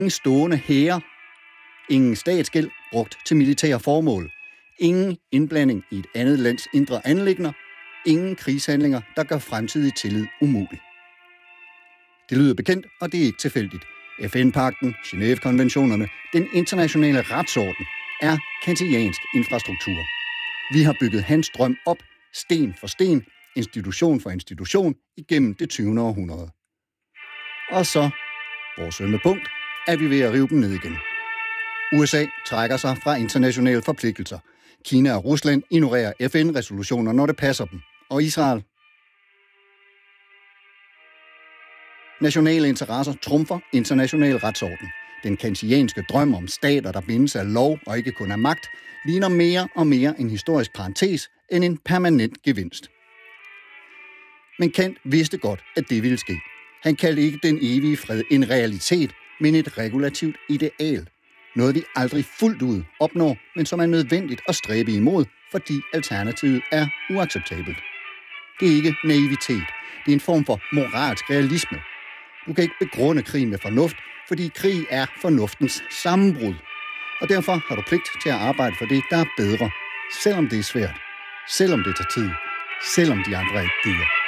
Ingen stående hære, ingen statsgæld brugt til militære formål, ingen indblanding i et andet lands indre anliggender, ingen krigshandlinger, der gør fremtidig tillid umulig. Det lyder bekendt, og det er ikke tilfældigt. FN-pagten, Genève-konventionerne, den internationale retsorden er kantiansk infrastruktur. Vi har bygget hans drøm op, sten for sten, institution for institution, igennem det 20. århundrede. Og så, vores ømme punkt, er vi ved at rive dem ned igen. USA trækker sig fra internationale forpligtelser. Kina og Rusland ignorerer FN-resolutioner, når det passer dem. Og Israel? Nationale interesser trumfer international retsorden. Den kantianske drøm om stater, der bindes af lov og ikke kun af magt, ligner mere og mere en historisk parentes end en permanent gevinst. Men Kant vidste godt, at det ville ske. Han kaldte ikke den evige fred en realitet, men et regulativt ideal. Noget vi aldrig fuldt ud opnår, men som er nødvendigt at stræbe imod, fordi alternativet er uacceptabelt. Det er ikke naivitet. Det er en form for moralsk realisme. Du kan ikke begrunde krig med fornuft, fordi krig er fornuftens sammenbrud. Og derfor har du pligt til at arbejde for det, der er bedre, selvom det er svært, selvom det tager tid, selvom de andre ikke gider.